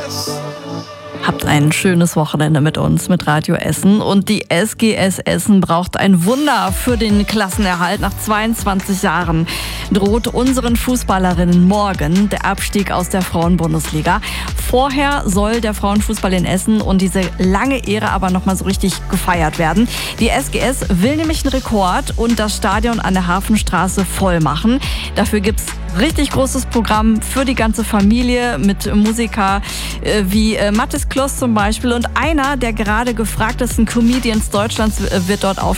Habt ein schönes Wochenende mit uns, mit Radio Essen. Und die SGS Essen braucht ein Wunder für den Klassenerhalt. Nach 22 Jahren droht unseren Fußballerinnen morgen der Abstieg aus der Frauenbundesliga. Vorher soll der Frauenfußball in Essen und diese lange Ära aber nochmal so richtig gefeiert werden. Die SGS will nämlich einen Rekord und das Stadion an der Hafenstraße voll machen. Dafür gibt's richtig großes Programm für die ganze Familie mit Musiker wie Mathis Kloss zum Beispiel. Und einer der gerade gefragtesten Comedians Deutschlands wird dort